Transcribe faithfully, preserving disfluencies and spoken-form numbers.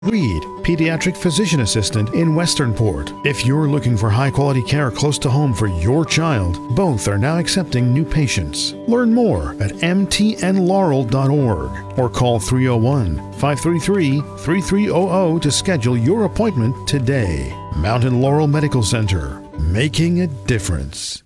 Reed, Pediatric Physician Assistant in Westernport. If you're looking for high-quality care close to home for your child, both are now accepting new patients. Learn more at m t n laurel dot org or call three oh one, five three three, three three zero zero to schedule your appointment today. Mountain Laurel Medical Center, making a difference.